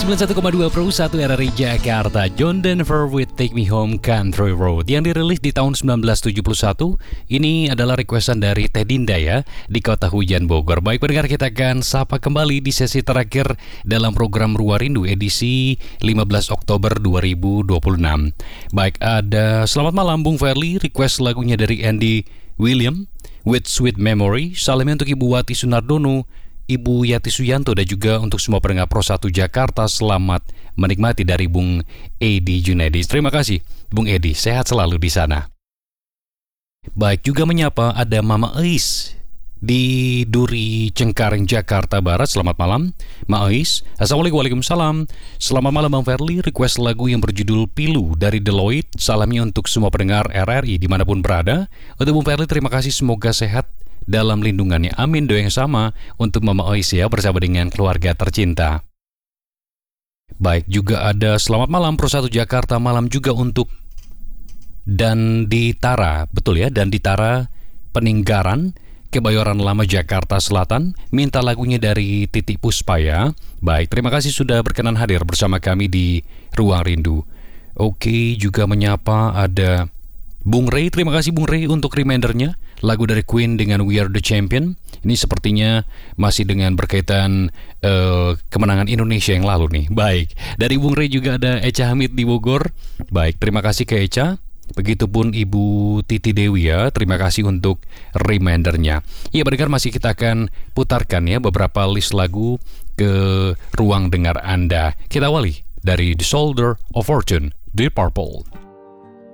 91,2 Pro 1 RRI Jakarta. John Denver with Take Me Home Country Road yang dirilis di tahun 1971. Ini adalah requestan dari Teh Dinda ya, di Kota Hujan Bogor. Baik pendengar, kita akan sapa kembali di sesi terakhir dalam program Ruang Rindu edisi 15 Oktober 2026. Baik, ada selamat malam Bung Verly, request lagunya dari Andy William with Sweet Memory. Salamnya untuk Ibu Wati Sunardono, Ibu Yati Suyanto, dan juga untuk semua pendengar Pro 1 Jakarta. Selamat menikmati dari Bung Edi Junedi. Terima kasih Bung Edi, sehat selalu di sana. Baik, juga menyapa ada Mama Ais di Duri Cengkareng, Jakarta Barat. Selamat malam Ma Ais. Assalamualaikum. Waalaikumsalam. Selamat malam Bang Verly, request lagu yang berjudul Pilu dari Deloitte. Salamnya untuk semua pendengar RRI dimanapun berada. Untuk Bung Verly, terima kasih, semoga sehat dalam lindungannya. Amin. Doa yang sama untuk Mama Ois ya, bersama dengan keluarga tercinta. Baik, juga ada selamat malam Pro 1 Jakarta. Malam juga untuk Danditara, betul ya, Danditara Peninggaran, Kebayoran Lama, Jakarta Selatan. Minta lagunya dari Titik Puspa ya. Baik, terima kasih sudah berkenan hadir bersama kami di Ruang Rindu. Oke, juga menyapa ada Bung Ray. Terima kasih Bung Ray untuk remindernya. Lagu dari Queen dengan We Are The Champion. Ini sepertinya masih dengan berkaitan kemenangan Indonesia yang lalu nih. Baik, dari Bung Ray juga ada Echa Hamid di Bogor. Baik, terima kasih ke Echa. Begitupun Ibu Titi Dewi ya, terima kasih untuk remindernya. Ya pendengar, masih kita akan putarkan ya beberapa list lagu ke ruang dengar Anda. Kita awali dari The Soldier of Fortune, Deep Purple.